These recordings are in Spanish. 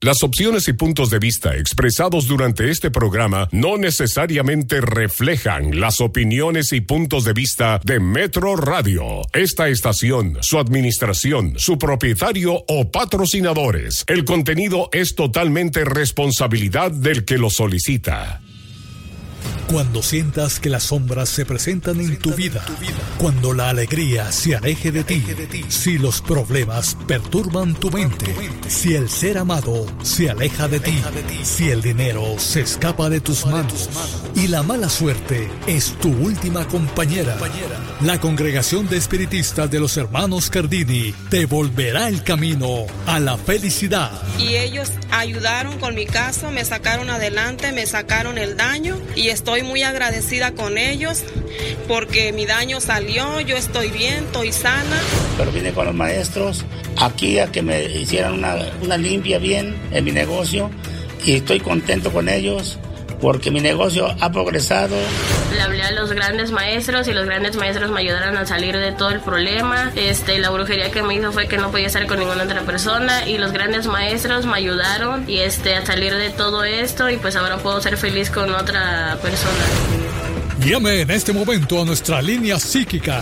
Las opciones y puntos de vista expresados durante este programa no necesariamente reflejan las opiniones y puntos de vista de Metro Radio, esta estación, su administración, su propietario o patrocinadores. El contenido es totalmente responsabilidad del que lo solicita. Cuando sientas que las sombras se presentan en tu vida, cuando la alegría se aleje de ti, si los problemas perturban tu mente, si el ser amado se aleja de ti, si el dinero se escapa de tus manos y la mala suerte es tu última compañera, la Congregación de Espiritistas de los Hermanos Cardini te volverá el camino a la felicidad. Y ellos ayudaron con mi caso, me sacaron adelante, me sacaron el daño y estoy muy agradecida con ellos porque mi daño salió, yo estoy bien, estoy sana. Pero vine con los maestros aquí a que me hicieran una limpia bien en mi negocio y estoy contento con ellos porque mi negocio ha progresado. Le hablé a los grandes maestros y los grandes maestros me ayudaron a salir de todo el problema. La brujería que me hizo fue que no podía estar con ninguna otra persona y los grandes maestros me ayudaron y a salir de todo esto y pues ahora puedo ser feliz con otra persona. Llame en este momento a nuestra línea psíquica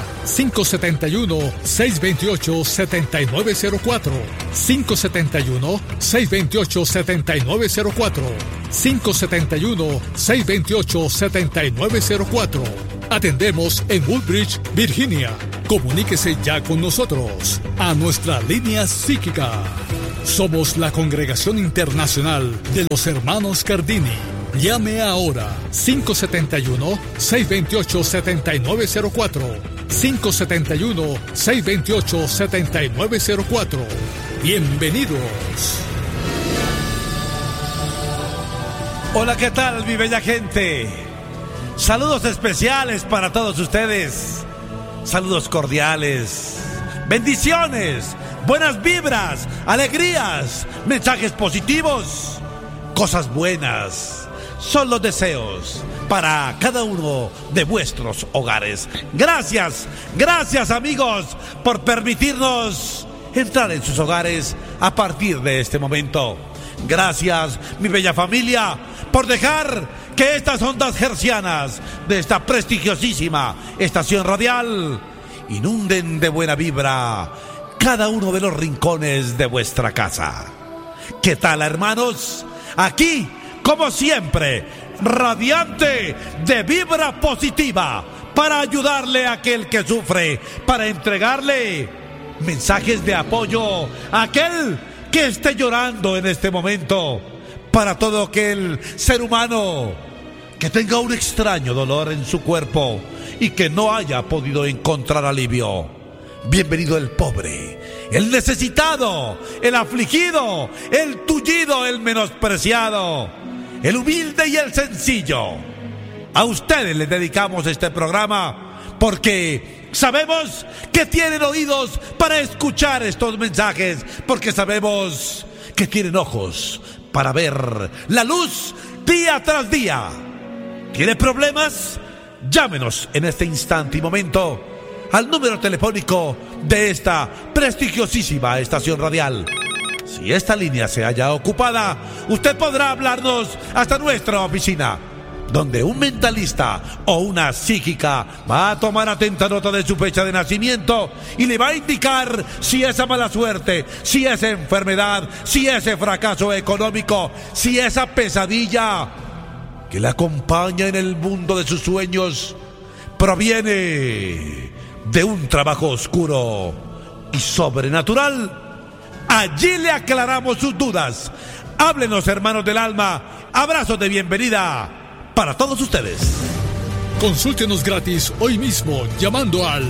571-628-7904 571-628-7904 571-628-7904. Atendemos en Woodbridge, Virginia. Comuníquese ya con nosotros a nuestra línea psíquica. Somos la Congregación Internacional de los Hermanos Cardini. Llame ahora 571-628-7904 571-628-7904. Bienvenidos. Hola, ¿qué tal, mi bella gente? Saludos especiales para todos ustedes. Saludos cordiales. Bendiciones, buenas vibras, alegrías, mensajes positivos, cosas buenas. Son los deseos para cada uno de vuestros hogares. Gracias, gracias amigos por permitirnos entrar en sus hogares a partir de este momento. Gracias, mi bella familia, por dejar que estas ondas hercianas de esta prestigiosísima estación radial inunden de buena vibra cada uno de los rincones de vuestra casa. ¿Qué tal, hermanos? Aquí, como siempre, radiante de vibra positiva para ayudarle a aquel que sufre, para entregarle mensajes de apoyo a aquel que esté llorando en este momento, para todo aquel ser humano que tenga un extraño dolor en su cuerpo y que no haya podido encontrar alivio. Bienvenido el pobre, el necesitado, el afligido, el tullido, el menospreciado, el humilde y el sencillo. A ustedes les dedicamos este programa porque sabemos que tienen oídos para escuchar estos mensajes, porque sabemos que tienen ojos para ver la luz día tras día. ¿Tiene problemas? Llámenos en este instante y momento al número telefónico de esta prestigiosísima estación radial. Si esta línea se halla ocupada, usted podrá hablarnos hasta nuestra oficina, donde un mentalista o una psíquica va a tomar atenta nota de su fecha de nacimiento y le va a indicar si esa mala suerte, si esa enfermedad, si ese fracaso económico, si esa pesadilla que le acompaña en el mundo de sus sueños proviene de un trabajo oscuro y sobrenatural. Allí le aclaramos sus dudas. Háblenos, hermanos del alma. Abrazos de bienvenida para todos ustedes. Consúltenos gratis hoy mismo llamando al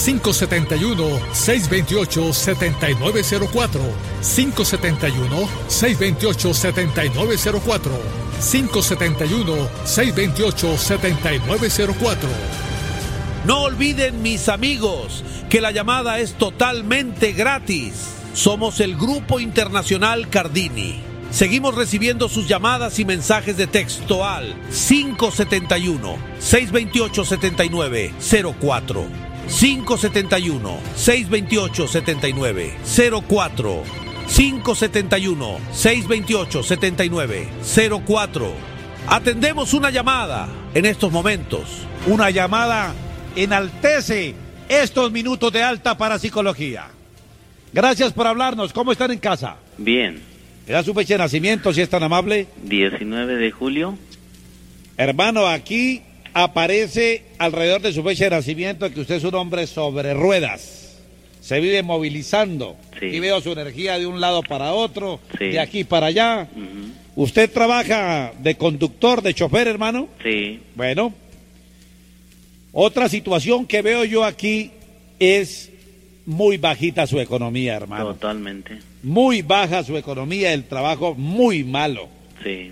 571-628-7904 571-628-7904 571-628-7904. No olviden, mis amigos, que la llamada es totalmente gratis. Somos el Grupo Internacional Cardini. Seguimos recibiendo sus llamadas y mensajes de texto al 571-628-7904 571-628-7904. 571-628-7904. Atendemos una llamada en estos momentos. Una llamada enaltece estos minutos de alta parapsicología. Gracias por hablarnos. ¿Cómo están en casa? Bien. ¿Me da su fecha de nacimiento, si es tan amable? 19 de julio. Hermano, aquí aparece alrededor de su fecha de nacimiento que usted es un hombre sobre ruedas. Se vive movilizando. Sí. Y veo su energía de un lado para otro, sí, de aquí para allá. Uh-huh. ¿Usted trabaja de conductor, de chofer, hermano? Sí. Bueno. Otra situación que veo yo aquí es muy bajita su economía, hermano. Totalmente. Muy baja su economía, el trabajo muy malo. Sí.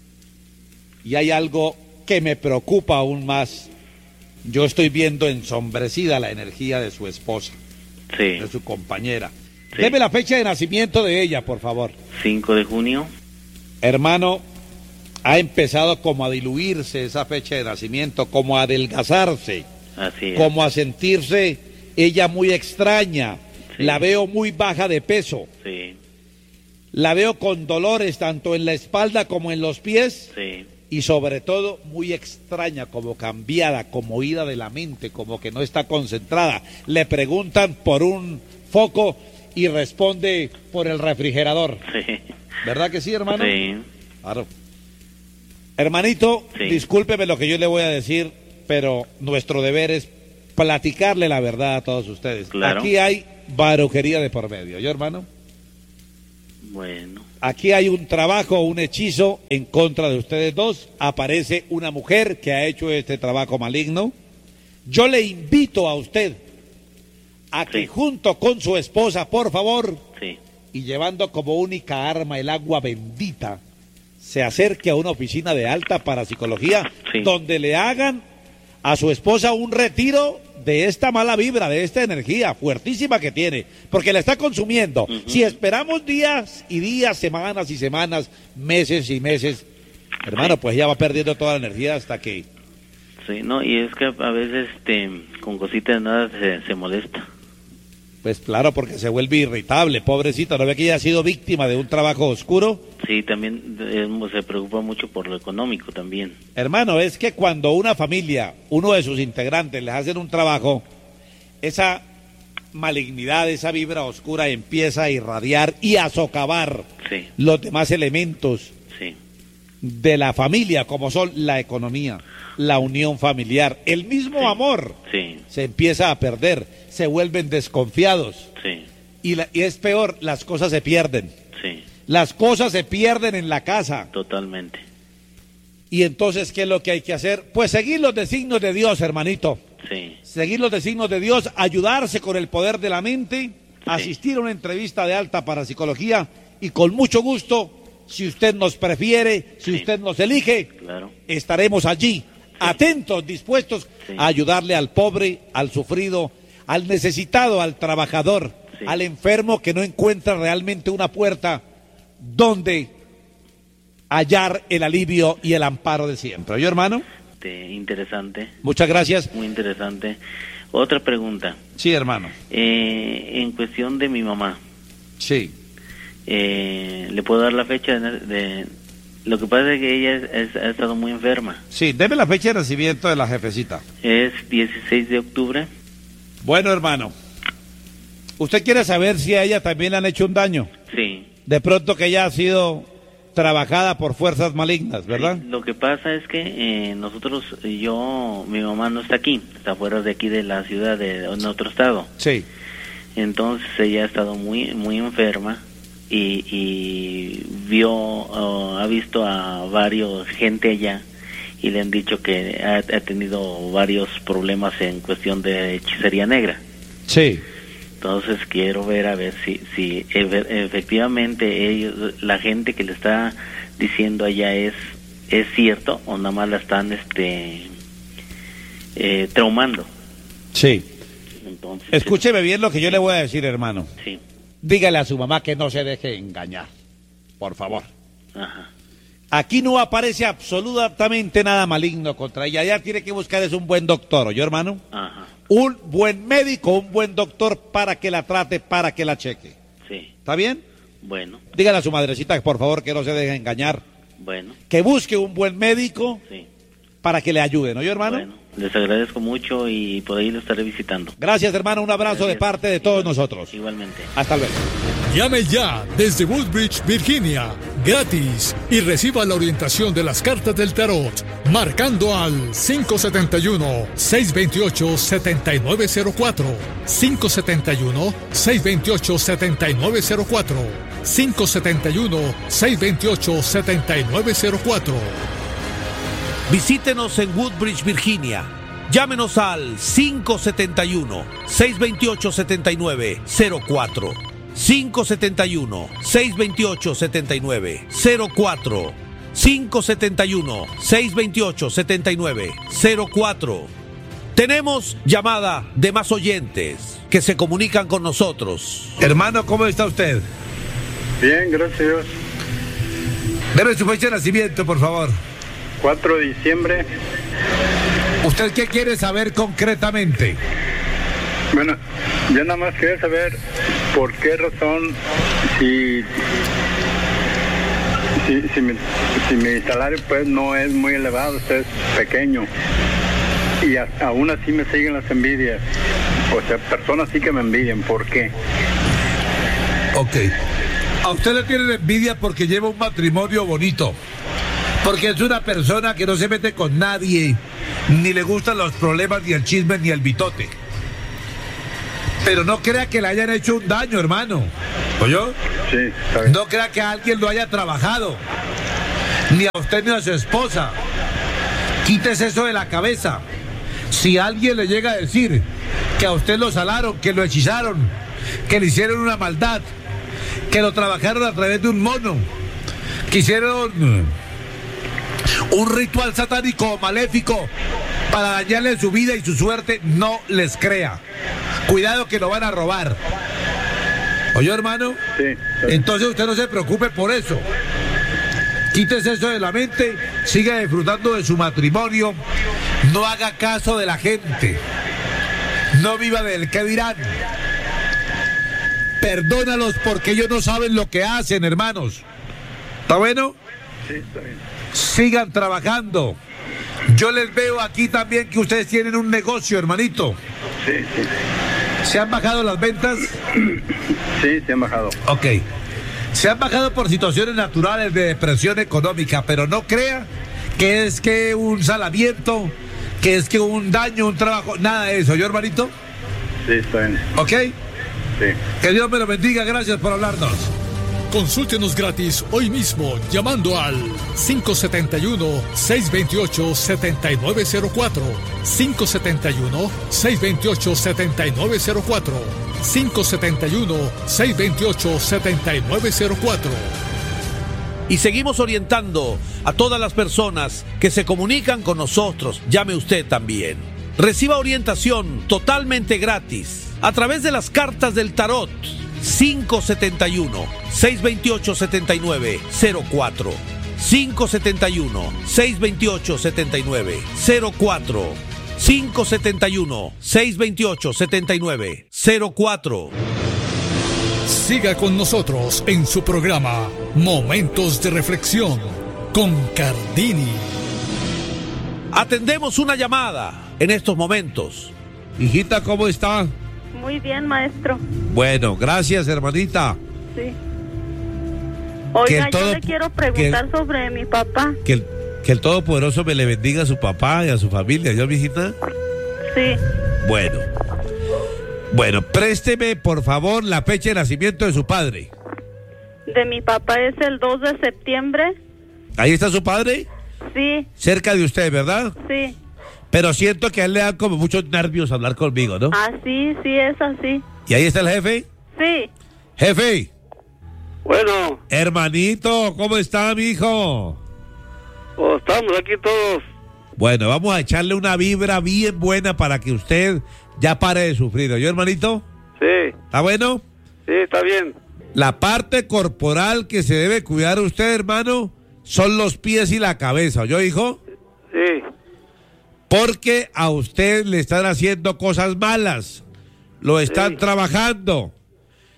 Y hay algo que me preocupa aún más. Yo estoy viendo ensombrecida la energía de su esposa, sí, de su compañera. Sí. Deme la fecha de nacimiento de ella, por favor. 5 de junio. Hermano, ha empezado como a diluirse esa fecha de nacimiento, como a adelgazarse, Así es. como a sentirse ella muy extraña. Sí. La veo muy baja de peso. Sí. La veo con dolores tanto en la espalda como en los pies. Sí. Y sobre todo muy extraña, como cambiada, como ida de la mente, como que no está concentrada. Le preguntan por un foco y responde por el refrigerador. Sí. ¿Verdad que sí, hermano? Sí. Claro. Hermanito, Sí. discúlpeme lo que yo le voy a decir, pero nuestro deber es platicarle la verdad a todos ustedes. Claro. Aquí hay brujería de por medio, ¿yo, hermano? Bueno. Aquí hay un trabajo, un hechizo en contra de ustedes dos. Aparece una mujer que ha hecho este trabajo maligno. Yo le invito a usted a que Sí. junto con su esposa, por favor, Sí. y llevando como única arma el agua bendita, se acerque a una oficina de alta parapsicología, Sí. donde le hagan a su esposa un retiro de esta mala vibra, de esta energía fuertísima que tiene, porque la está consumiendo. Uh-huh. Si esperamos días y días, semanas y semanas, meses y meses, hermano, Sí. pues ya va perdiendo toda la energía hasta que... Sí, no, y es que a veces con cositas de nada se molesta. Pues claro, porque se vuelve irritable, pobrecita, ¿no ve que ella ha sido víctima de un trabajo oscuro? Sí, también se preocupa mucho por lo económico también. Hermano, es que cuando una familia, uno de sus integrantes les hacen un trabajo, esa malignidad, esa vibra oscura empieza a irradiar y a socavar Sí. los demás elementos Sí. de la familia, como son la economía, la unión familiar, el mismo Sí. amor Sí. se empieza a perder, se vuelven desconfiados Sí. y es peor, las cosas se pierden. Sí. Las cosas se pierden en la casa. Totalmente. Y entonces, ¿qué es lo que hay que hacer? Pues seguir los designios de Dios, hermanito. Sí. Seguir los designios de Dios, ayudarse con el poder de la mente, asistir a una entrevista de alta parapsicología y con mucho gusto, si usted nos prefiere, si Sí. usted nos elige, Claro. estaremos allí, atentos, dispuestos Sí. a ayudarle al pobre, al sufrido, al necesitado, al trabajador, Sí. al enfermo que no encuentra realmente una puerta donde hallar el alivio y el amparo de siempre. ¿Oye, hermano? Interesante, Muchas gracias. muy interesante. Otra pregunta. Sí, hermano. En cuestión de mi mamá, Sí. ¿le puedo dar la fecha de... Lo que pasa es que ella ha estado muy enferma. Sí, deme la fecha de nacimiento de la jefecita. Es 16 de octubre. Bueno, hermano, ¿usted quiere saber si a ella también le han hecho un daño? Sí. De pronto que ella ha sido trabajada por fuerzas malignas, ¿verdad? Sí, lo que pasa es que mi mamá no está aquí, está fuera de aquí de la ciudad, en otro estado. Sí. Entonces ella ha estado muy muy enferma y ha visto a varios gente allá y le han dicho que ha tenido varios problemas en cuestión de hechicería negra. Sí. Entonces quiero ver a ver si efectivamente la gente que le está diciendo allá es cierto o nada más la están traumando. Sí. Entonces, Escúcheme bien lo que yo le voy a decir, hermano. sí. Dígale a su mamá que no se deje engañar, por favor. Ajá. Aquí no aparece absolutamente nada maligno contra ella. Ella tiene que buscar es un buen doctor, ¿oye, hermano? Ajá. Un buen médico, un buen doctor para que la trate, para que la cheque. Sí. ¿Está bien? Bueno. Dígale a su madrecita, por favor, que no se deje engañar. Bueno. Que busque un buen médico sí. para que le ayude, ¿no, yo, hermano? Bueno, les agradezco mucho y por ahí lo estaré visitando. Gracias, hermano, un abrazo Gracias. de parte de todos nosotros. Igualmente. Hasta luego. Llame ya desde Woodbridge, Virginia, gratis, y reciba la orientación de las cartas del tarot, marcando al 571-628-7904, 571-628-7904, 571-628-7904. Visítenos en Woodbridge, Virginia. Llámenos al 571-628-7904. 571-628-7904. 571-628-7904. Tenemos llamada de más oyentes que se comunican con nosotros. Hermano, ¿cómo está usted? Bien, gracias a Dios. Deme su fecha de nacimiento, por favor. 4 de diciembre. ¿Usted qué quiere saber concretamente? Bueno, yo nada más quería saber por qué razón si mi salario pues no es muy elevado, es pequeño, y aún así me siguen las envidias. O sea, personas sí que me envidian, ¿por qué? Ok. A usted le tienen envidia porque lleva un matrimonio bonito, porque es una persona que no se mete con nadie, ni le gustan los problemas, ni el chisme, ni el bitote. Pero no crea que le hayan hecho un daño, hermano. ¿Oyó? Sí, está bien. No crea que alguien lo haya trabajado, ni a usted ni a su esposa. Quítese eso de la cabeza. Si alguien le llega a decir que a usted lo salaron, que lo hechizaron, que le hicieron una maldad, que lo trabajaron a través de un mono, que hicieron un ritual satánico o maléfico para dañarle su vida y su suerte, no les crea. Cuidado que lo van a robar. ¿Oyó, hermano? Sí. Entonces usted no se preocupe por eso. Quítese eso de la mente, siga disfrutando de su matrimonio, no haga caso de la gente, no viva del qué dirán. Perdónalos porque ellos no saben lo que hacen, hermanos. ¿Está bueno? Sí, está bien. Sigan trabajando. Yo les veo aquí también que ustedes tienen un negocio, hermanito. Sí, sí. ¿Se han bajado las ventas? Sí, se han bajado. Ok. Se han bajado por situaciones naturales de depresión económica, pero no crea que es que un salamiento, que es que un daño, un trabajo, nada de eso. ¿Yo, hermanito? Sí, está bien. ¿Ok? Sí. Que Dios me lo bendiga. Gracias por hablarnos. Consúltenos gratis hoy mismo llamando al 571-628-7904, 571-628-7904, 571-628-7904. Y seguimos orientando a todas las personas que se comunican con nosotros. Llame usted también. Reciba orientación totalmente gratis a través de las cartas del tarot. 571-628-7904, 571-628-7904, 571-628-7904. Siga con nosotros en su programa Momentos de Reflexión con Cardini. Atendemos una llamada en estos momentos. Hijita, ¿cómo está? Muy bien, maestro. Bueno, gracias, hermanita. Sí. Oiga, yo le quiero preguntar sobre mi papá. Que el Todopoderoso me le bendiga a su papá y a su familia, ¿yo, mijita? Sí. Bueno, présteme, por favor, la fecha de nacimiento de su padre. De mi papá es el 2 de septiembre. ¿Ahí está su padre? Sí. Cerca de usted, ¿verdad? Sí. Pero siento que a él le dan como muchos nervios hablar conmigo, ¿no? Ah, sí, es así. ¿Y ahí está el jefe? Sí. Jefe. Bueno. Hermanito, ¿cómo está, mijo? Oh, estamos aquí todos. Bueno, vamos a echarle una vibra bien buena para que usted ya pare de sufrir. ¿Oyó, hermanito? Sí. ¿Está bueno? Sí, está bien. La parte corporal que se debe cuidar usted, hermano, son los pies y la cabeza. ¿Oyó, hijo? Sí. Porque a usted le están haciendo cosas malas. Lo están trabajando.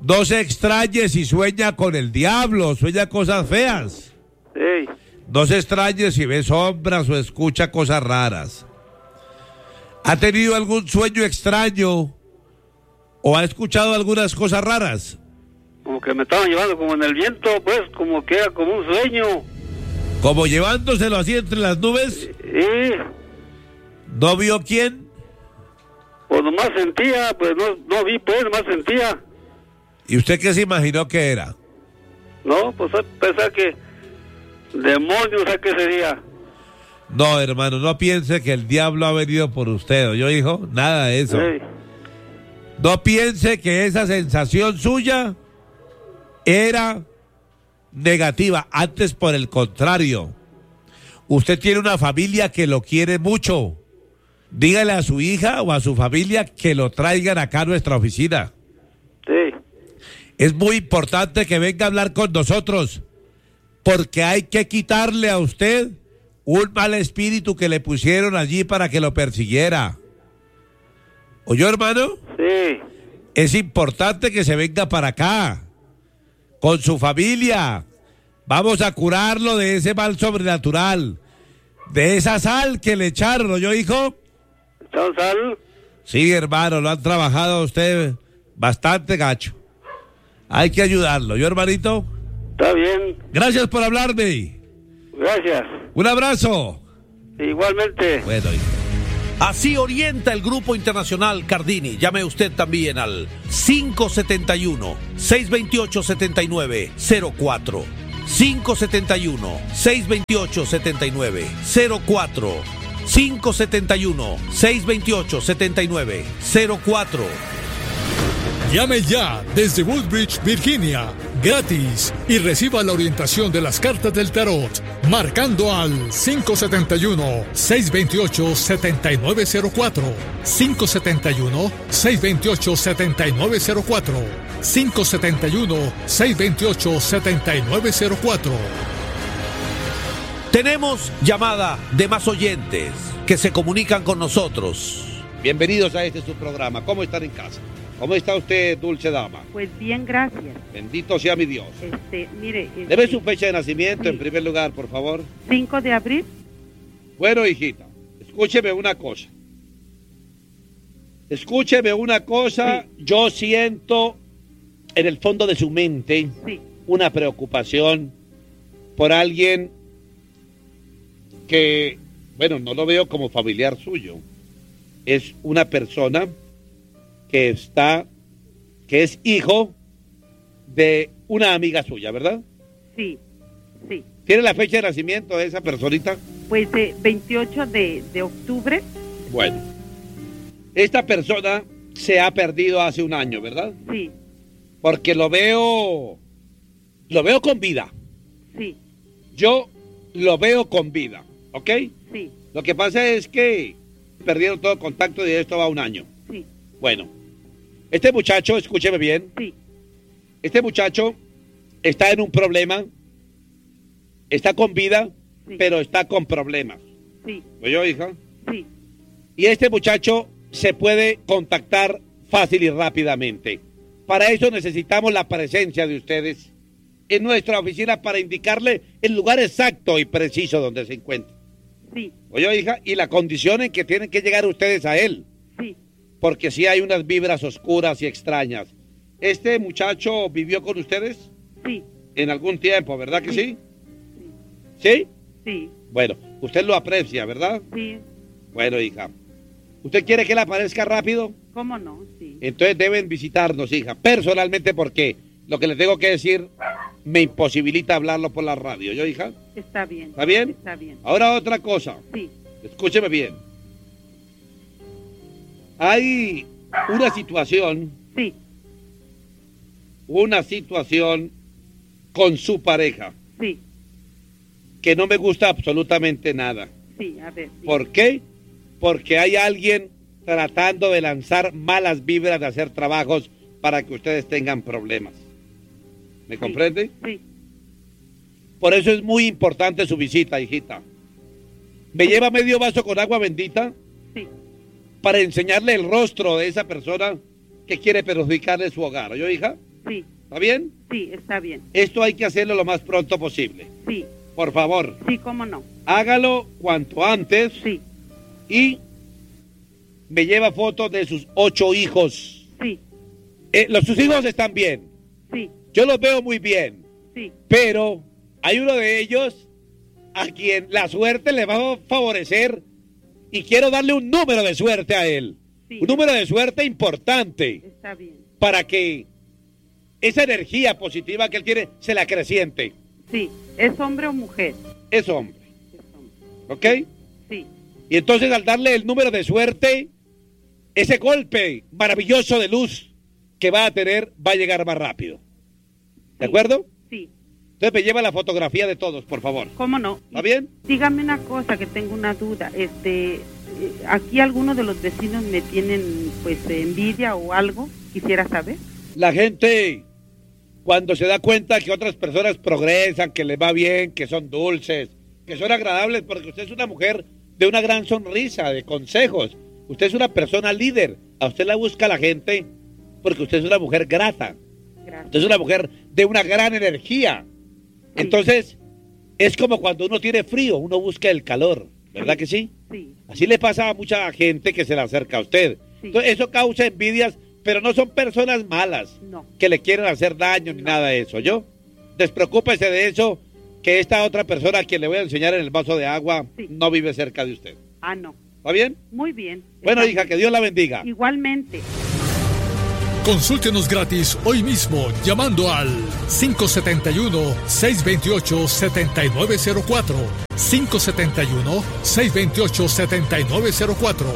No se extrañe si sueña con el diablo, sueña cosas feas. Sí. No se extrañe si ve sombras o escucha cosas raras. ¿Ha tenido algún sueño extraño o ha escuchado algunas cosas raras? Como que me estaban llevando como en el viento, pues, como que era como un sueño. ¿Como llevándoselo así entre las nubes? Sí. ¿No vio quién? Pues nomás sentía, pues no vi, pues nomás sentía. ¿Y usted qué se imaginó que era? No, pues pensaba que demonios, ¿a qué sería? No, hermano, no piense que el diablo ha venido por usted, ¿oyó, hijo? Nada de eso. Sí. No piense que esa sensación suya era negativa, antes por el contrario. Usted tiene una familia que lo quiere mucho. Dígale a su hija o a su familia que lo traigan acá a nuestra oficina. Sí. Es muy importante que venga a hablar con nosotros, porque hay que quitarle a usted un mal espíritu que le pusieron allí para que lo persiguiera. ¿Oyó, hermano? Sí. Es importante que se venga para acá, con su familia. Vamos a curarlo de ese mal sobrenatural, de esa sal que le echaron, ¿oyó, hijo? ¿Echaron sal? Sí, hermano, lo han trabajado a usted bastante gacho. Hay que ayudarlo, ¿yo, hermanito? Está bien. Gracias por hablarme. Gracias. Un abrazo. Igualmente. Bueno, hijo. Así orienta el Grupo Internacional Cardini. Llame usted también al 571-628-7904. 571-628-7904. 571-628-7904. Llame ya desde Woodbridge, Virginia, gratis, y reciba la orientación de las cartas del tarot, marcando al 571-628-7904, 571-628-7904, 571-628-7904. Tenemos llamada de más oyentes que se comunican con nosotros. Bienvenidos a su programa. ¿Cómo están en casa? ¿Cómo está usted, dulce dama? Pues bien, gracias. Bendito sea mi Dios. Mire... Deme su fecha de nacimiento, sí, en primer lugar, por favor. 5 de abril. Bueno, hijita, escúcheme una cosa. Escúcheme una cosa. Sí. Yo siento en el fondo de su mente, sí, una preocupación por alguien que, bueno, no lo veo como familiar suyo. Es una persona que es hijo de una amiga suya, ¿verdad? Sí, sí. ¿Tiene la fecha de nacimiento de esa personita? Pues 28 de octubre. Bueno, esta persona se ha perdido hace un año, ¿verdad? Sí. Porque lo veo con vida. Sí. Yo lo veo con vida, ¿ok? Sí. Lo que pasa es que perdieron todo contacto y esto va un año. Sí. Bueno, este muchacho, escúcheme bien. Sí. Este muchacho está en un problema, está con vida, sí, pero está con problemas. Sí. ¿Oyó, hija? Sí. Y este muchacho se puede contactar fácil y rápidamente. Para eso necesitamos la presencia de ustedes en nuestra oficina para indicarle el lugar exacto y preciso donde se encuentra. Sí. ¿Oyó, hija? Y la condición en que tienen que llegar ustedes a él. Sí. Porque sí hay unas vibras oscuras y extrañas. ¿Este muchacho vivió con ustedes? Sí. En algún tiempo, ¿verdad que sí? Sí. ¿Sí? Sí. Bueno, usted lo aprecia, ¿verdad? Sí. Bueno, hija. ¿Usted quiere que él aparezca rápido? ¿Cómo no? Sí. Entonces deben visitarnos, hija, personalmente, porque lo que le tengo que decir me imposibilita hablarlo por la radio. ¿Yo, hija? Está bien. ¿Está bien? Está bien. Ahora otra cosa. Sí. Escúcheme bien. Hay una situación. Sí. Una situación con su pareja. Sí. Que no me gusta absolutamente nada. Sí, a ver. Sí. ¿Por qué? Porque hay alguien tratando de lanzar malas vibras, de hacer trabajos para que ustedes tengan problemas. ¿Me comprende? Sí. Por eso es muy importante su visita, hijita. ¿Me lleva medio vaso con agua bendita? Sí. Para enseñarle el rostro de esa persona que quiere perjudicarle su hogar. ¿Oyó, hija? Sí. ¿Está bien? Sí, está bien. Esto hay que hacerlo lo más pronto posible. Sí. Por favor. Sí, cómo no. Hágalo cuanto antes. Sí. Y me lleva fotos de sus 8 hijos. Sí. Sus hijos están bien. Sí. Yo los veo muy bien. Sí. Pero hay uno de ellos a quien la suerte le va a favorecer y quiero darle un número de suerte a él. Sí. Un número de suerte importante. Está bien. Para que esa energía positiva que él tiene se la acreciente. Sí. ¿Es hombre o mujer? Es hombre. ¿Ok? Sí. Y entonces al darle el número de suerte, ese golpe maravilloso de luz que va a tener va a llegar más rápido. ¿De acuerdo? Sí. Entonces me lleva la fotografía de todos, por favor. ¿Cómo no? ¿Está bien? Dígame una cosa, que tengo una duda. Aquí algunos de los vecinos me tienen, pues, envidia o algo. Quisiera saber. La gente, cuando se da cuenta que otras personas progresan, que les va bien, que son dulces, que son agradables, porque usted es una mujer de una gran sonrisa, de consejos. Usted es una persona líder. A usted la busca la gente porque usted es una mujer grata. Gracias. Usted es una mujer de una gran energía. Sí. Entonces, es como cuando uno tiene frío, uno busca el calor, ¿verdad que sí? Sí. Así le pasa a mucha gente que se le acerca a usted. Sí. Entonces, eso causa envidias, pero no son personas malas, no, que le quieren hacer daño ni nada de eso. Yo, despreocúpese de eso, que esta otra persona a quien le voy a enseñar en el vaso de agua no vive cerca de usted. Ah, no. ¿Va bien? Muy bien. Bueno, hija, que Dios la bendiga. Igualmente. Consúltenos gratis hoy mismo llamando al 571-628-7904. 571-628-7904.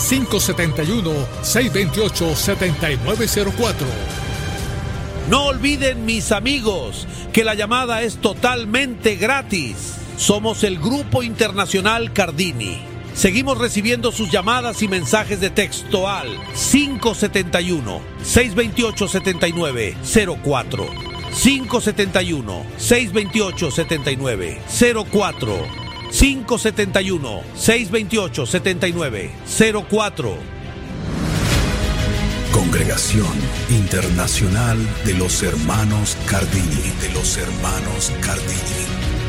571-628-7904. No olviden, mis amigos, que la llamada es totalmente gratis. Somos el Grupo Internacional Cardini. Seguimos recibiendo sus llamadas y mensajes de texto al 571-628-7904. 571-628-7904. 571-628-7904. Congregación Internacional de los Hermanos Cardini. De los Hermanos Cardini.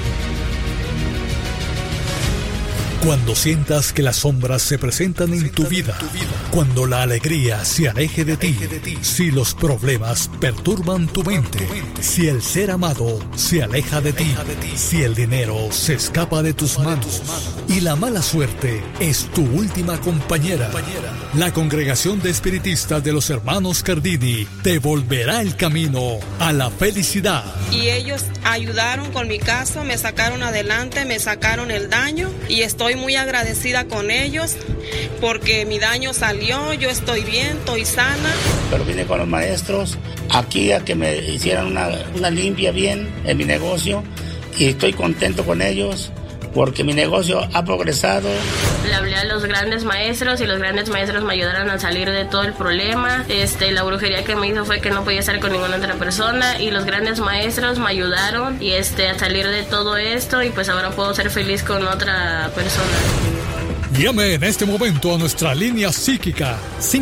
Cuando sientas que las sombras se presentan en tu vida, cuando la alegría se aleje de ti, si los problemas perturban tu mente, si el ser amado se aleja de ti, si el dinero se escapa de tus manos y la mala suerte es tu última compañera, la Congregación de Espiritistas de los Hermanos Cardini te volverá el camino a la felicidad. Y ellos ayudaron con mi caso, me sacaron adelante, me sacaron el daño y estoy muy agradecida con ellos porque mi daño salió, yo estoy bien, estoy sana. Pero vine con los maestros aquí a que me hicieran una limpia bien en mi negocio y estoy contento con ellos porque mi negocio ha progresado. Le hablé a los grandes maestros y los grandes maestros me ayudaron a salir de todo el problema. La brujería que me hizo fue que no podía estar con ninguna otra persona y los grandes maestros me ayudaron y a salir de todo esto y pues ahora puedo ser feliz con otra persona. Llame en este momento a nuestra línea psíquica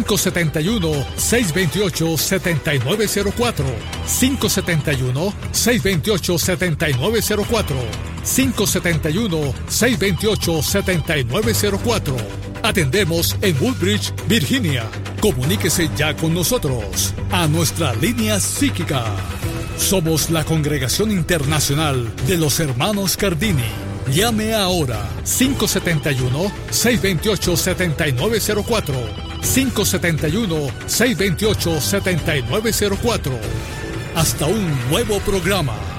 571-628-7904. 571-628-7904. 571-628-7904. Atendemos en Woodbridge, Virginia. Comuníquese ya con nosotros a nuestra línea psíquica. Somos la Congregación Internacional de los Hermanos Cardini. Llame ahora 571-628-7904. 571-628-7904. Hasta un nuevo programa.